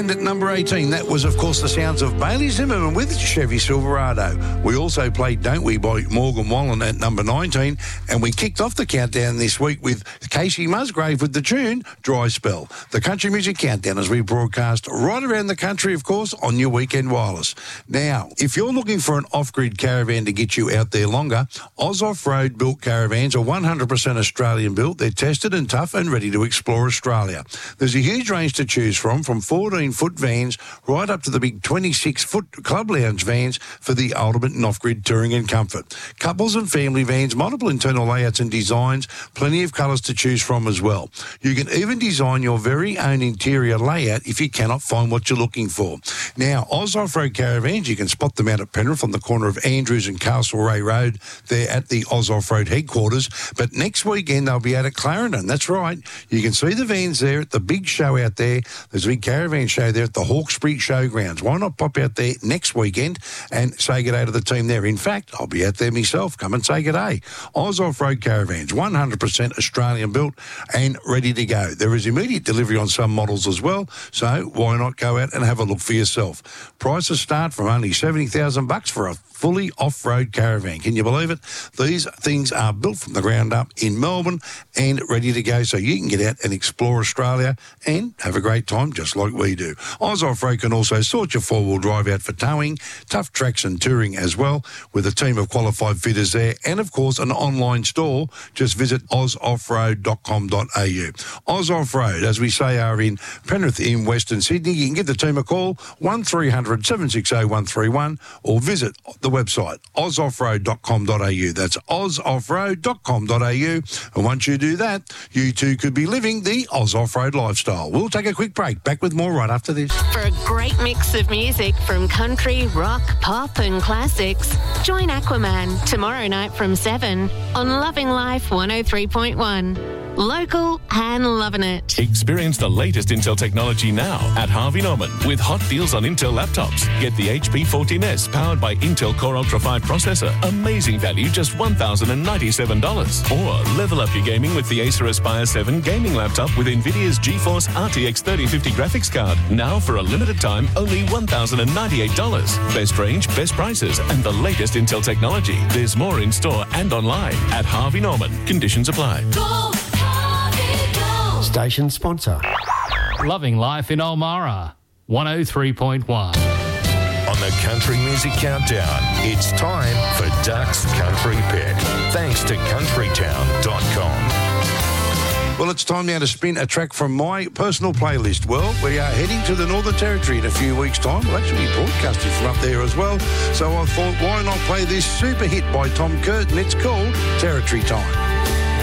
And at number 18, that was, of course, the sounds of Bailey Zimmerman with Chevy Silverado. We also played Don't We by Morgan Wallen at number 19, and we kicked off the countdown this week with Casey Musgrave with the tune Dry Spell. The Country Music Countdown as we broadcast right around the country, of course, on your Weekend Wireless. Now, if you're looking for an off-grid caravan to get you out there longer, Oz Off-Road built caravans are 100% Australian built. They're tested and tough and ready to explore Australia. There's a huge range to choose from 14-foot vans right up to the big 26-foot club lounge vans for the ultimate in off-grid touring and comfort. Couples and family vans, multiple internal layouts and designs, plenty of colours to choose from as well. You can even design your very own interior layout if you cannot find what you're looking for. Now, Oz Off-Road Caravans, you can spot them out at Penrith on the corner of Andrews and Castlereagh Road. They're at the Oz Off-Road headquarters. But next weekend, they'll be out at Clarendon. That's right. You can see the vans there at the big show out there. There's a big caravan show there at the Hawkesbury Showgrounds. Why not pop out there next weekend and say good day to the team there? In fact, I'll be out there myself. Come and say good day. Oz Off-Road Caravans, 100% Australian built and ready to go. There is immediate delivery on some models as well, so why not go out and have a look for yourself? Prices start from only $70,000 for a fully off-road caravan. Can you believe it? These things are built from the ground up in Melbourne and ready to go so you can get out and explore Australia and have a great time just like we do. Oz Off-Road can also sort your four-wheel drive out for towing, tough tracks and touring as well, with a team of qualified fitters there and, of course, an online store. Just visit ozoffroad.com.au. Oz Off-Road, as we say, are in Penrith in Western Sydney. You can give the team a call, 1300 760 131, or visit the website, ozoffroad.com.au. That's ozoffroad.com.au. And once you do that, you too could be living the Oz Off-Road lifestyle. We'll take a quick break. Back with more right after this. For a great mix of music from country, rock, pop and classics, join Aquaman tomorrow night from 7 on Loving Life 103.1. Local and loving it. Experience the latest Intel technology now at Harvey Norman with hot deals on Intel laptops. Get the HP 14S powered by Intel Core Ultra 5 processor. Amazing value, just $1,097. Or level up your gaming with the Acer Aspire 7 gaming laptop with NVIDIA's GeForce RTX 3050 graphics card. Now for a limited time, only $1,098. Best range, best prices, and the latest Intel technology. There's more in store and online at Harvey Norman. Conditions apply. Go, Harvey, go. Station sponsor. Loving Life in Ulmarra, 103.1. On the Country Music Countdown, it's time for Duck's Country Pick. Thanks to countrytown.com. Well, it's time now to spin a track from my personal playlist. Well, we are heading to the Northern Territory in a few weeks' time. We'll actually be broadcasting from up there as well. So I thought, why not play this super hit by Tom Curtin? It's called Territory Time.